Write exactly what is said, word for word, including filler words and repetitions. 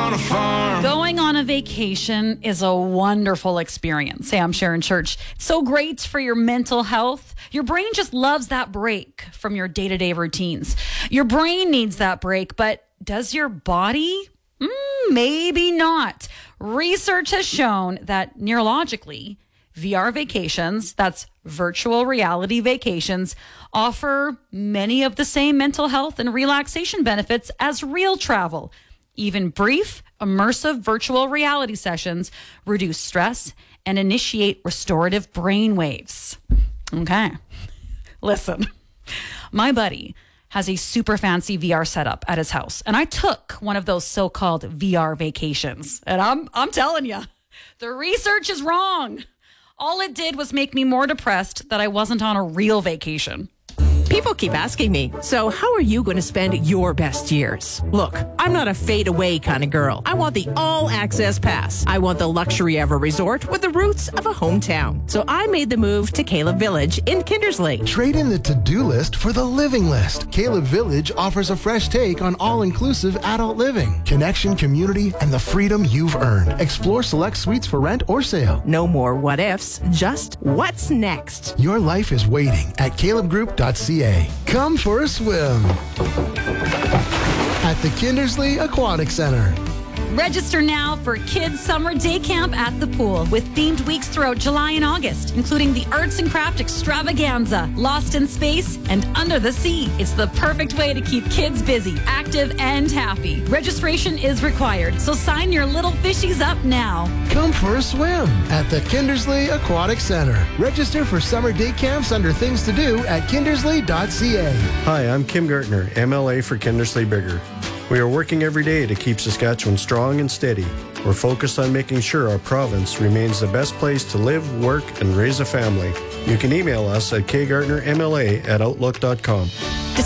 on a farm. Going on a vacation is a wonderful experience. Hey, I'm Sharon Church. It's so great for your mental health. Your brain just loves that break from your day-to-day routines. Your brain needs that break, but does your body? Mm, maybe not. Research has shown that neurologically, V R vacations, that's virtual reality vacations, offer many of the same mental health and relaxation benefits as real travel. Even brief, immersive virtual reality sessions reduce stress and initiate restorative brain waves. Okay. Listen, my buddy has a super fancy V R setup at his house, and I took one of those so-called V R vacations. And I'm I'm telling you, the research is wrong. All it did was make me more depressed that I wasn't on a real vacation. People keep asking me, so how are you going to spend your best years? Look, I'm not a fade away kind of girl. I want the all access pass. I want the luxury of a resort with the roots of a hometown. So I made the move to Caleb Village in Kindersley. Trade in the to-do list for the living list. Caleb Village offers a fresh take on all-inclusive adult living, connection, community, and the freedom you've earned. Explore select suites for rent or sale. No more what ifs, just what's next. Your life is waiting at caleb group dot c a. Come for a swim at the Kindersley Aquatic Center. Register now for Kids Summer Day Camp at the pool with themed weeks throughout July and August, including the Arts and Craft Extravaganza, Lost in Space, and Under the Sea. It's the perfect way to keep kids busy, active, and happy. Registration is required, so sign your little fishies up now. Come for a swim at the Kindersley Aquatic Center. Register for summer day camps under things to do at kindersley dot c a. Hi, I'm Kim Gartner, M L A for Kindersley Bigger. We are working every day to keep Saskatchewan strong and steady. We're focused on making sure our province remains the best place to live, work, and raise a family. You can email us at k gartner m l a at outlook dot com.